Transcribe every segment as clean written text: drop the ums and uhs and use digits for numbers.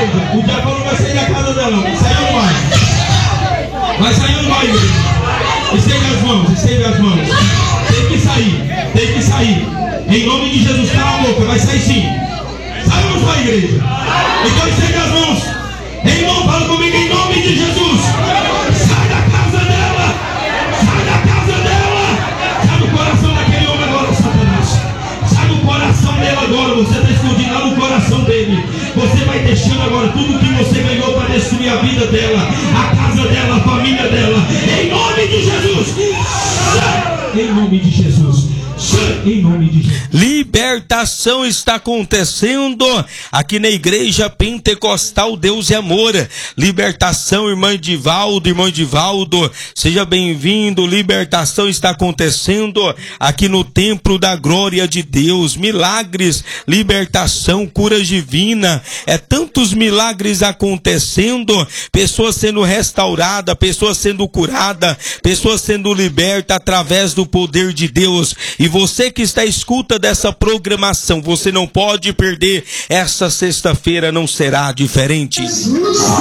igreja. O diabo não vai sair da casa dela. Vai sair ou não vai? Vai sair ou não vai, igreja? Estende as mãos, estende as mãos. Tem que sair, tem que sair. Em nome de Jesus, cala a boca, vai sair sim. Sai ou não vai, igreja? Então estende as mãos. Em nome, fala comigo, em nome de Jesus. Sai da casa dela. Sai da casa dela. Sai do coração daquele homem agora, Satanás. Sai do coração dela agora. Você está escondido lá no coração dele. Você vai deixando agora tudo que você ganhou para destruir a vida dela, a casa dela, a família dela. Em nome de Jesus. Em nome de Jesus. Em nome de Jesus. Libertação está acontecendo aqui na Igreja Pentecostal Deus e Amor. Libertação, irmão Edivaldo, seja bem-vindo. Libertação está acontecendo aqui no Templo da Glória de Deus. Milagres, libertação, cura divina. É tantos milagres acontecendo, pessoas sendo restauradas, pessoas sendo curadas, pessoas sendo libertas através do poder de Deus. E você que está à escuta dessa programação, você não pode perder. Essa sexta-feira não será diferente. Pastor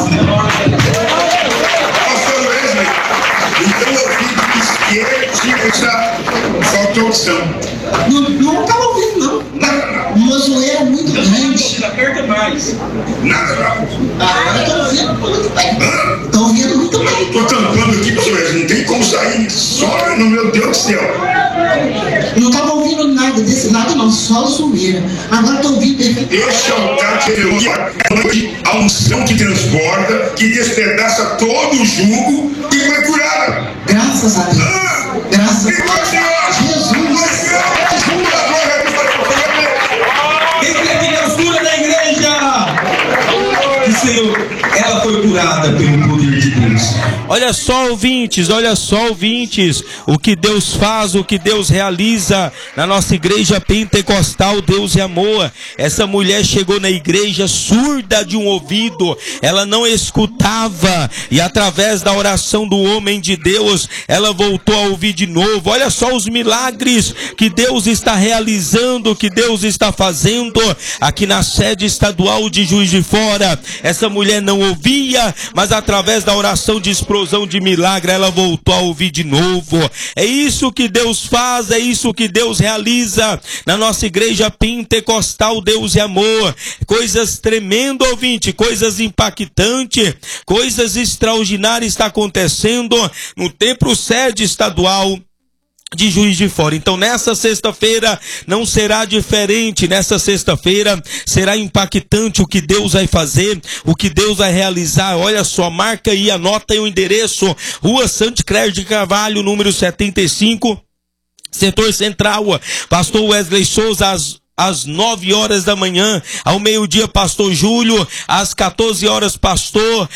Wesley, então eu vi que ele tinha essa falta de opção. Não estava ouvindo, não. Uma zoeira muito grande. Aperta mais. Nada, não. Agora estou ouvindo muito bem. Estou ouvindo muito bem. Estou tampando aqui, pastor Wesley. Não tem como sair. Só no meu Deus do céu. Não estava ouvindo nada desse lado, não. Só zoeira. Agora estou ouvindo bem. Este altar de Deus, a unção que transborda, que despedaça todo o jugo e foi curada. Graças a Deus. Graças a Deus. Jesus. Quem quer que Deus cura da igreja? Senhor, ela foi curada pelo poder de Deus. Olha só, ouvintes, o que Deus faz, o que Deus realiza na nossa Igreja Pentecostal Deus e Amor. Essa mulher chegou na igreja surda de um ouvido, ela não escutava, e através da oração do homem de Deus, ela voltou a ouvir de novo. Olha só os milagres que Deus está realizando, que Deus está fazendo aqui na sede estadual de Juiz de Fora. Essa mulher não ouvia, mas através da oração de explosão de milagre, ela voltou a ouvir de novo. É isso que Deus faz, é isso que Deus realiza na nossa Igreja Pentecostal Deus e Amor. Coisas tremendas, ouvinte, coisas impactantes, coisas extraordinárias está acontecendo no templo sede estadual de Juiz de Fora. Então nessa sexta-feira não será diferente. Nessa sexta-feira será impactante o que Deus vai fazer, o que Deus vai realizar. Olha só, marca aí, anota aí o endereço: Rua Sante Clério de Carvalho, número 75, Setor Central. Pastor Wesley Souza, às 9 horas da manhã, ao meio-dia pastor Júlio, às 14 horas pastor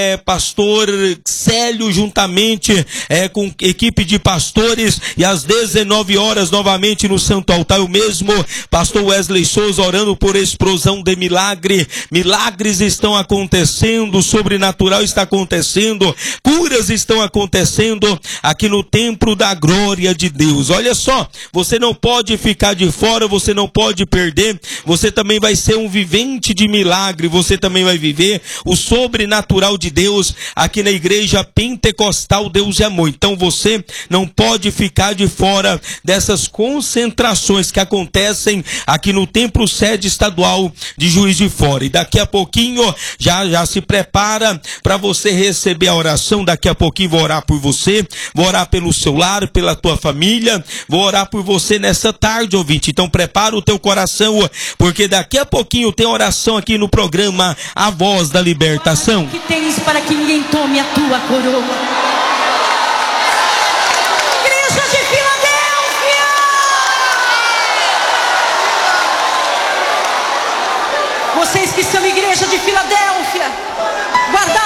Célio, juntamente com equipe de pastores, e às 19 horas novamente no Santo Altar, o mesmo pastor Wesley Souza orando por explosão de milagre. Milagres estão acontecendo, sobrenatural está acontecendo, curas estão acontecendo aqui no Templo da Glória de Deus. Olha só, você não pode ficar de fora, você não pode perder, você também vai ser um vivente de milagre, você também vai viver o sobrenatural de Deus aqui na Igreja Pentecostal Deus e Amor. Então você não pode ficar de fora dessas concentrações que acontecem aqui no Templo Sede Estadual de Juiz de Fora. E daqui a pouquinho já se prepara para você receber a oração. Daqui a pouquinho vou orar por você, vou orar pelo seu lar, pela tua família, vou orar por você nessa tarde, ouvinte. Então prepara o teu coração, porque daqui a pouquinho tem oração aqui no programa A Voz da Libertação. Que tens para que ninguém tome a tua coroa. Igreja de Filadélfia! Vocês que são igreja de Filadélfia,